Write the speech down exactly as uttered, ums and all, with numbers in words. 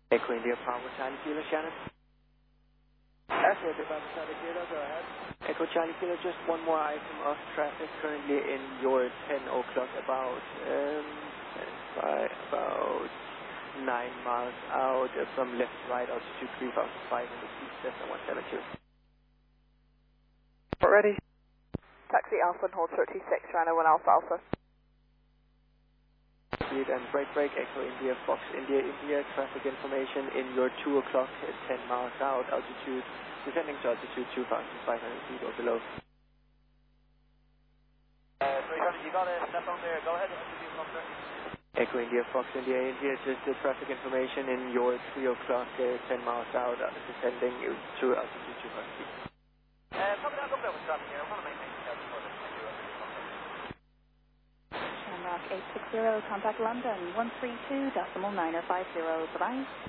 Echo India Bravo Charlie Kilo, Shannon. Echo India Bravo Charlie Kilo, go ahead. Echo Charlie Kilo, just one more item of traffic currently in your ten o'clock, about, um, by about nine miles out uh, from left to right, altitude three thousand five hundred feet, Cessna one seven two. Ready? Taxi Alpha and hold thirty-six, Rhino one Alpha Alpha. Speed and break break, Echo India, Fox India, India, traffic information in your two o'clock at ten miles out, altitude, descending to altitude two thousand five hundred feet or below. Uh, three hundred, you got a step on there, go ahead. Echo India, Fox India, India, just the traffic information in your three o'clock at ten miles out, uh, descending to altitude two thousand feet. Uh, copy that, look over traffic here, I want to maintain the schedule for this. Shamrock eight six zero, contact London one three two decimal niner five zero, bye-bye.